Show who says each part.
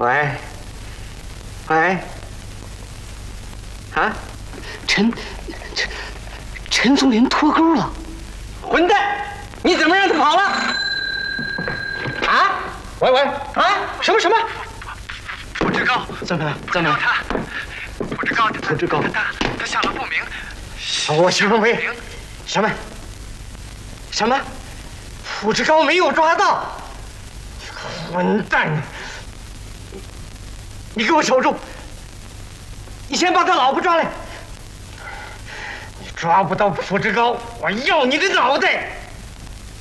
Speaker 1: 喂，喂，啊，陈松林脱钩了！混蛋！你怎么让他跑了？啊？喂，啊？什么？
Speaker 2: 朴志高，
Speaker 1: 怎么了？
Speaker 2: 朴志高，他下落不明。
Speaker 1: 我形容为什么？朴志高没有抓到！混蛋！你给我守住！你先把他老婆抓来！你抓不到朴志高，我要你的脑袋！